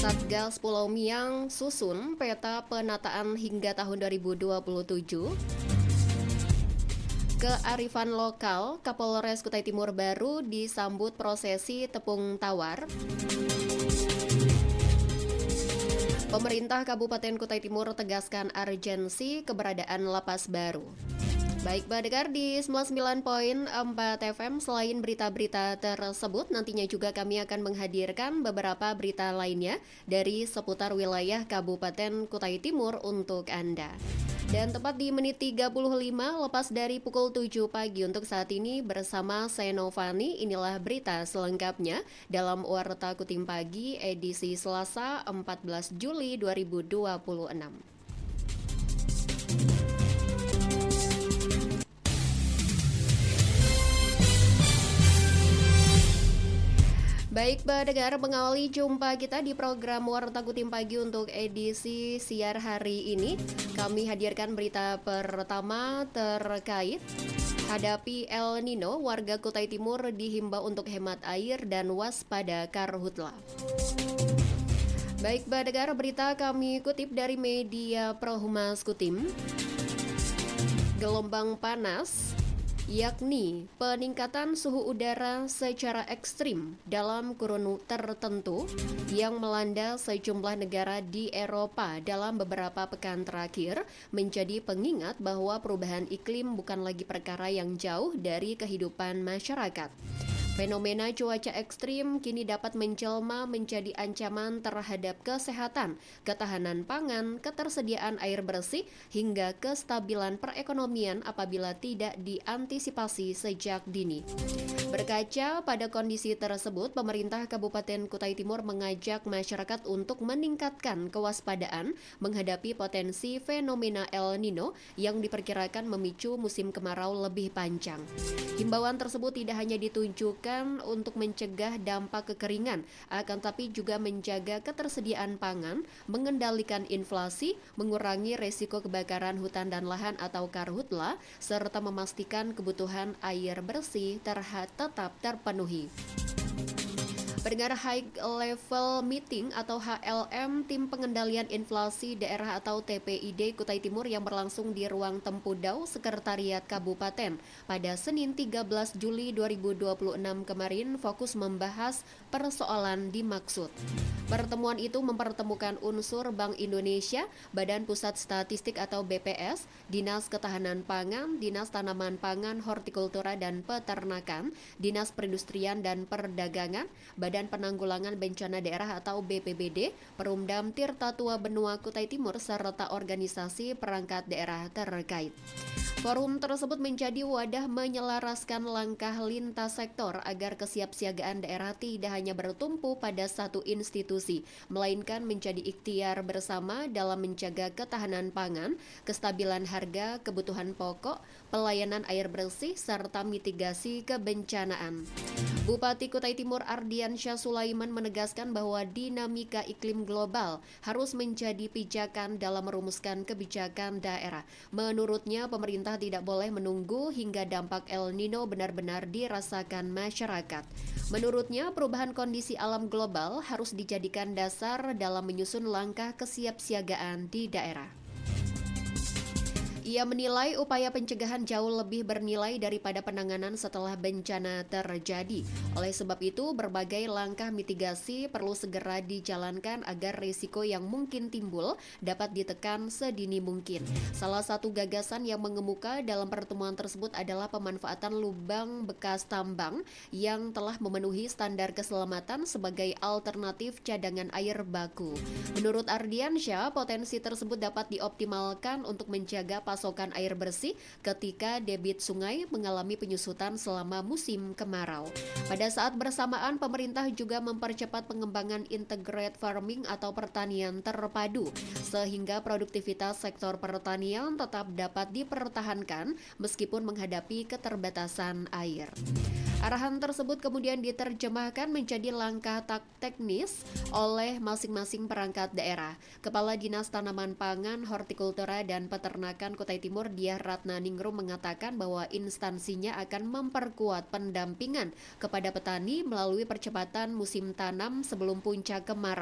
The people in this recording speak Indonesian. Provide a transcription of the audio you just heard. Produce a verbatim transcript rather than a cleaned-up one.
Satgas Pulau Miang susun peta penataan hingga tahun dua ribu dua puluh tujuh. Kearifan lokal, Kapolres Kutai Timur baru disambut prosesi tepung tawar. Pemerintah Kabupaten Kutai Timur tegaskan urgensi keberadaan lapas baru. Baik, pendengar di sembilan puluh sembilan koma empat F M, selain berita-berita tersebut, nantinya juga kami akan menghadirkan beberapa berita lainnya dari seputar wilayah Kabupaten Kutai Timur untuk Anda. Dan tepat di menit tiga puluh lima, lepas dari pukul tujuh pagi untuk saat ini bersama saya Novani, inilah berita selengkapnya dalam Warta Kutim Pagi edisi Selasa empat belas Juli dua ribu dua puluh enam. Baik, pendengar, mengawali jumpa kita di program Warta Kutim Pagi untuk edisi siar hari ini. Kami hadirkan berita pertama terkait hadapi El Nino, warga Kutai Timur dihimbau untuk hemat air dan waspada karhutla. Baik, pendengar, berita kami kutip dari media Prohumas Kutim. Gelombang panas, yakni peningkatan suhu udara secara ekstrim dalam kurun tertentu yang melanda sejumlah negara di Eropa dalam beberapa pekan terakhir, menjadi pengingat bahwa perubahan iklim bukan lagi perkara yang jauh dari kehidupan masyarakat. Fenomena cuaca ekstrim kini dapat menjelma menjadi ancaman terhadap kesehatan, ketahanan pangan, ketersediaan air bersih, hingga kestabilan perekonomian apabila tidak diantisipasi sejak dini. Berkaca pada kondisi tersebut, pemerintah Kabupaten Kutai Timur mengajak masyarakat untuk meningkatkan kewaspadaan menghadapi potensi fenomena El Nino yang diperkirakan memicu musim kemarau lebih panjang. Himbauan tersebut tidak hanya ditunjukkan untuk mencegah dampak kekeringan, akan tapi juga menjaga ketersediaan pangan, mengendalikan inflasi, mengurangi resiko kebakaran hutan dan lahan atau karhutla, serta memastikan kebutuhan air bersih terha- tetap terpenuhi. Pendengar, High Level Meeting atau H L M Tim Pengendalian Inflasi Daerah atau T P I D Kutai Timur yang berlangsung di Ruang Tempudau Sekretariat Kabupaten pada Senin tiga belas Juli dua ribu dua puluh enam kemarin fokus membahas persoalan dimaksud. Pertemuan itu mempertemukan unsur Bank Indonesia, Badan Pusat Statistik atau B P S, Dinas Ketahanan Pangan, Dinas Tanaman Pangan, Hortikultura dan Peternakan, Dinas Perindustrian dan Perdagangan, Badan Penanggulangan Bencana Daerah atau B P B D, Perumdam Tirta Tua Benua Kutai Timur, serta organisasi perangkat daerah terkait. Forum tersebut menjadi wadah menyelaraskan langkah lintas sektor agar kesiapsiagaan daerah tidak hanya bertumpu pada satu institusi, melainkan menjadi ikhtiar bersama dalam menjaga ketahanan pangan, kestabilan harga, kebutuhan pokok, pelayanan air bersih, serta mitigasi kebencanaan. Bupati Kutai Timur Ardiansyah Sulaiman menegaskan bahwa dinamika iklim global harus menjadi pijakan dalam merumuskan kebijakan daerah. Menurutnya, pemerintah tidak boleh menunggu hingga dampak El Nino benar-benar dirasakan masyarakat. Menurutnya, perubahan kondisi alam global harus dijadikan dasar dalam menyusun langkah kesiapsiagaan di daerah. Ia menilai upaya pencegahan jauh lebih bernilai daripada penanganan setelah bencana terjadi. Oleh sebab itu, berbagai langkah mitigasi perlu segera dijalankan agar risiko yang mungkin timbul dapat ditekan sedini mungkin. Salah satu gagasan yang mengemuka dalam pertemuan tersebut adalah pemanfaatan lubang bekas tambang yang telah memenuhi standar keselamatan sebagai alternatif cadangan air baku. Menurut Ardiansyah, potensi tersebut dapat dioptimalkan untuk menjaga pasokan air bersih ketika debit sungai mengalami penyusutan selama musim kemarau. Pada saat bersamaan, pemerintah juga mempercepat pengembangan integrated farming atau pertanian terpadu, sehingga produktivitas sektor pertanian tetap dapat dipertahankan meskipun menghadapi keterbatasan air. Arahan tersebut kemudian diterjemahkan menjadi langkah tak teknis oleh masing-masing perangkat daerah. Kepala Dinas Tanaman Pangan, Hortikultura dan Peternakan Kutai Timur, Diah Ratna Ningrum, mengatakan bahwa instansinya akan memperkuat pendampingan kepada petani melalui percepatan musim tanam sebelum puncak kemarau.